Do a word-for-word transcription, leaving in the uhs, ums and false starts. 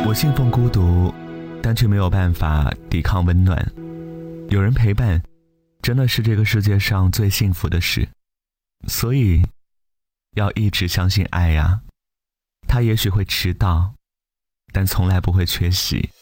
我信奉孤独，但却没有办法抵抗温暖。有人陪伴，真的是这个世界上最幸福的事。所以，要一直相信爱呀。他也许会迟到，但从来不会缺席。